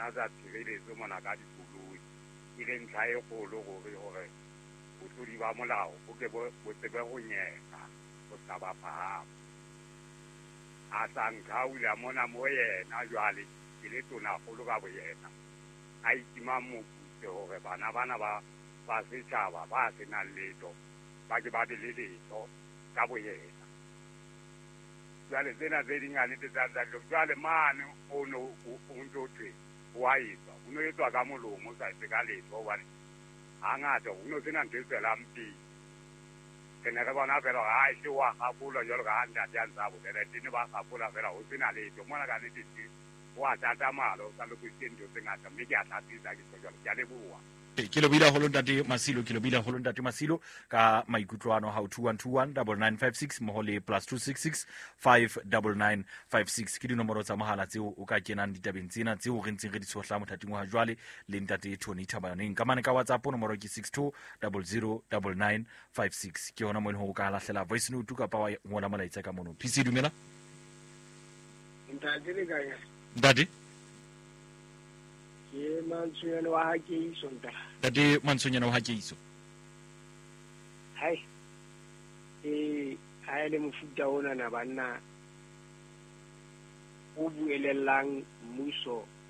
bona tsa tshireletso mona ka dikoloi e leng ntlha e kgolo gore botlodi ba molao bo ke bo tsebe go nyeka go sa ba phahama a sa nkaula mona mo yena jwale ke le tona kgolo ka boyena a itima moputse gore bana ba setšhaba ba se nang letho ba ke ba be le letho ka boyena jwale tsena tse dingane tse tsa jwale mane o ntso thwe wa etswa o no etswa ka molomo sa se ka letho hobane hangata o no sena ntho e tswelang pele ke ne re bona fela ga a se wa gafola jalo ka handa ya ntsa bolela tene ba gafola fela o sena letho mona ka nnete wa tata malo ka loketse ntho tse ngata mme ke a tlatisa ke jalo ke a leboha ke lo bila holo ntate Masilo ka maikutlwano how 2121 9956 mo le +266 59956 ke dinomoro tsa mohala tseo o ka kenang ditabeng tsena tseo re ntseng re di sohla mothating wa jwale le ntate Tony Thabaneng ka mane ka WhatsApp nomoro ke 62009956 ke hona mo ho ka lahlela voice note ka pa wa ngola molaitsa ka mono PC dumela ntate ke Mantswenyana wa Hakeiso ntate Mantswenyana wa Hakeiso hai ha ile mofuta ona na banna o buelellang mmuso